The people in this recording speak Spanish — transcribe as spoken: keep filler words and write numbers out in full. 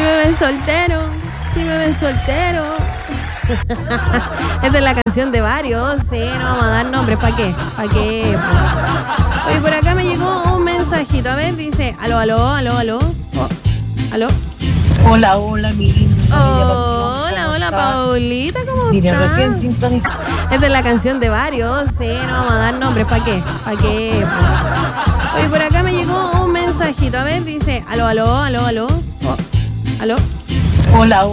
me ven soltero, si me ven soltero. Esta es la canción de varios. Sí, no vamos a dar nombres. ¿Para qué? ¿Para qué? Oye, por acá me llegó un mensajito. A ver, dice, aló, aló, aló, aló. Oh, aló. Hola, hola, mi linda. Oh, hola, hola, Paulita, ¿cómo Mire, estás? recién sintonizado. Esta es la canción de varios. Sí, no vamos a dar nombres. ¿Para qué? ¿Para qué? Oye, por acá me llegó un mensajito. A ver, dice, aló, aló, aló, aló. Oh, aló. Hola,